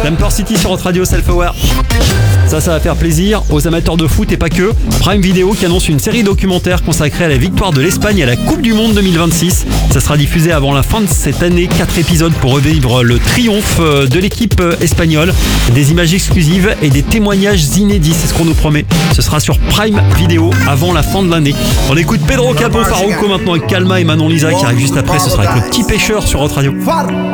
Temper City sur votre radio Self-Aware. Ça va faire plaisir aux amateurs de foot et pas que. Prime Video qui annonce une série documentaire consacrée à la victoire de l'Espagne à la Coupe du Monde 2026. Ça sera diffusé avant la fin de cette année. 4 épisodes pour revivre le triomphe de l'équipe espagnole. Des images exclusives et des témoignages inédits, c'est ce qu'on nous promet. Ce sera sur Prime Video avant la fin de l'année. On écoute Pedro Capó Farruko maintenant avec Calma et Manon Lisa qui arrive juste après. Ce sera avec Le Petit Pêcheur sur votre radio.